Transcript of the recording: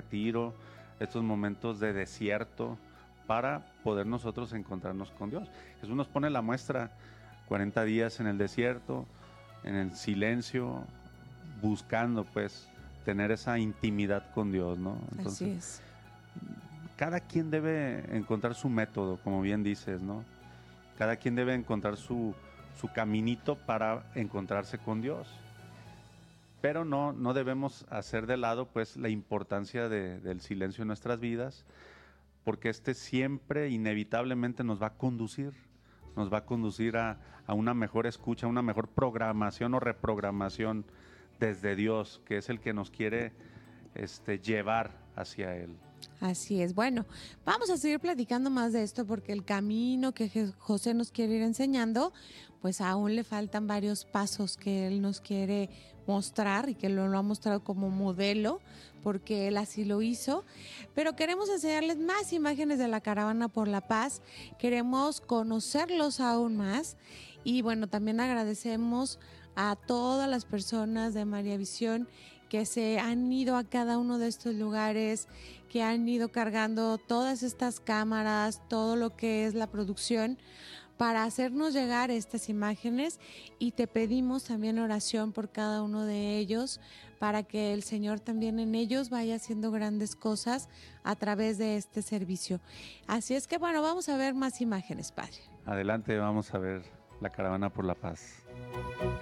retiro, estos momentos de desierto, para poder nosotros encontrarnos con Dios. Jesús nos pone la muestra, 40 días en el desierto, en el silencio, buscando pues tener esa intimidad con Dios, ¿no? Entonces, Así es. cada quien debe encontrar su método, como bien dices, ¿no? Cada quien debe encontrar su caminito para encontrarse con Dios. Pero no debemos hacer de lado pues la importancia del silencio en nuestras vidas, porque este siempre inevitablemente nos va a conducir a una mejor escucha, a una mejor programación o reprogramación desde Dios, que es el que nos quiere llevar hacia Él. Así es. Bueno, vamos a seguir platicando más de esto porque el camino que José nos quiere ir enseñando, pues aún le faltan varios pasos que él nos quiere mostrar y que lo ha mostrado como modelo porque él así lo hizo. Pero queremos enseñarles más imágenes de la Caravana por la Paz, queremos conocerlos aún más y bueno, también agradecemos a todas las personas de María Visión que se han ido a cada uno de estos lugares, que han ido cargando todas estas cámaras, todo lo que es la producción, para hacernos llegar estas imágenes y te pedimos también oración por cada uno de ellos, para que el Señor también en ellos vaya haciendo grandes cosas a través de este servicio. Así es que bueno, vamos a ver más imágenes, Padre. Adelante, vamos a ver la Caravana por la Paz.